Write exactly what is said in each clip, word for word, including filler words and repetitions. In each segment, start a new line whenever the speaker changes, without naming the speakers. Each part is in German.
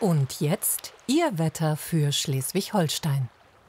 Und jetzt Ihr Wetter für Schleswig-Holstein.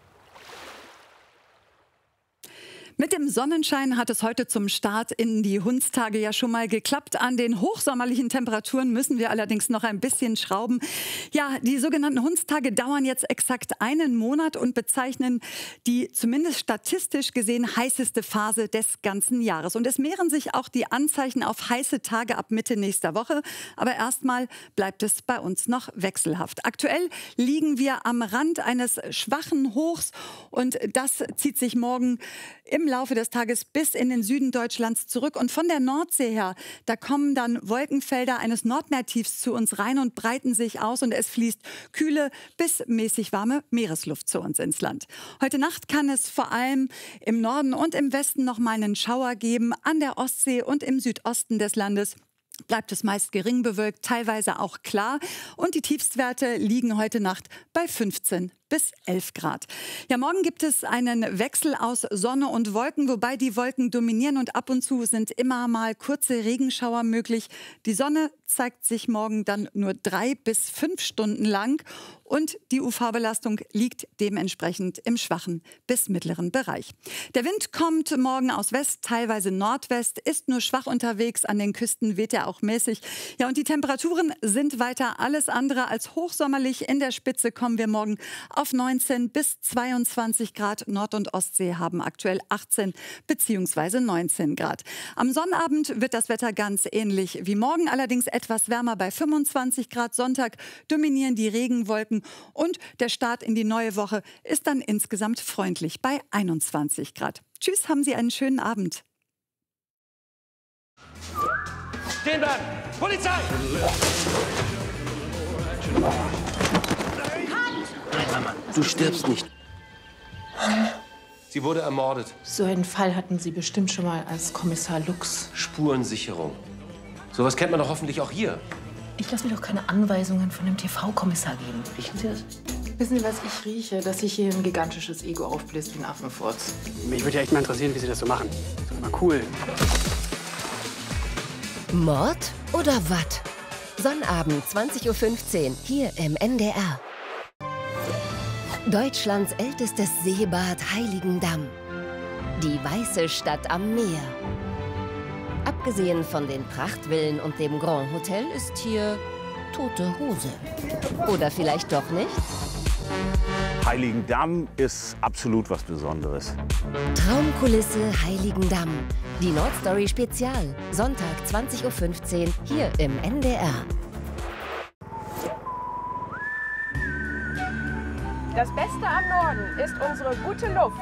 Mit dem Sonnenschein hat es heute zum Start in die Hundstage ja schon mal geklappt. An den hochsommerlichen Temperaturen müssen wir allerdings noch ein bisschen schrauben. Ja, die sogenannten Hundstage dauern jetzt exakt einen Monat und bezeichnen die zumindest statistisch gesehen heißeste Phase des ganzen Jahres. Und es mehren sich auch die Anzeichen auf heiße Tage ab Mitte nächster Woche. Aber erstmal bleibt es bei uns noch wechselhaft. Aktuell liegen wir am Rand eines schwachen Hochs und das zieht sich morgen im Laufe des Tages bis in den Süden Deutschlands zurück. Und von der Nordsee her, da kommen dann Wolkenfelder eines Nordmeertiefs zu uns rein und breiten sich aus. Und es fließt kühle bis mäßig warme Meeresluft zu uns ins Land. Heute Nacht kann es vor allem im Norden und im Westen noch mal einen Schauer geben. An der Ostsee und im Südosten des Landes bleibt es meist gering bewölkt, teilweise auch klar. Und die Tiefstwerte liegen heute Nacht bei fünfzehn bis elf Grad. Ja, morgen gibt es einen Wechsel aus Sonne und Wolken, wobei die Wolken dominieren und ab und zu sind immer mal kurze Regenschauer möglich. Die Sonne zeigt sich morgen dann nur drei bis fünf Stunden lang und die U V-Belastung liegt dementsprechend im schwachen bis mittleren Bereich. Der Wind kommt morgen aus West, teilweise Nordwest, ist nur schwach unterwegs. An den Küsten weht er auch mäßig. Ja, und die Temperaturen sind weiter alles andere als hochsommerlich. In der Spitze kommen wir morgen auf neunzehn bis zweiundzwanzig Grad. Nord- und Ostsee haben aktuell achtzehn bzw. neunzehn Grad. Am Sonnabend wird das Wetter ganz ähnlich wie morgen, allerdings etwas wärmer bei fünfundzwanzig Grad. Sonntag dominieren die Regenwolken und der Start in die neue Woche ist dann insgesamt freundlich bei einundzwanzig Grad. Tschüss, haben Sie einen schönen Abend.
Stehen bleiben! Polizei!
Nein, Mama, du stirbst nicht.
Sie wurde ermordet.
So einen Fall hatten Sie bestimmt schon mal als Kommissar Lux.
Spurensicherung. Sowas kennt man doch hoffentlich auch hier.
Ich lasse mir doch keine Anweisungen von dem T V-Kommissar geben. Riechen Sie das? Wissen Sie, was ich rieche? Dass sich hier ein gigantisches Ego aufbläst wie ein Affenfurz.
Mich würde ja echt mal interessieren, wie Sie das so machen. Das ist mal cool.
Mord oder Watt? Sonnabend zwanzig Uhr fünfzehn hier im N D R. Deutschlands ältestes Seebad Heiligendamm. Die weiße Stadt am Meer. Abgesehen von den Prachtvillen und dem Grand Hotel ist hier tote Hose. Oder vielleicht doch nicht?
Heiligendamm ist absolut was Besonderes.
Traumkulisse Heiligendamm. Die Nordstory Spezial. Sonntag zwanzig Uhr fünfzehn hier im N D R.
Das Beste am Norden ist unsere gute Luft.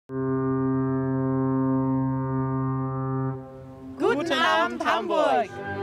Guten Abend, Hamburg!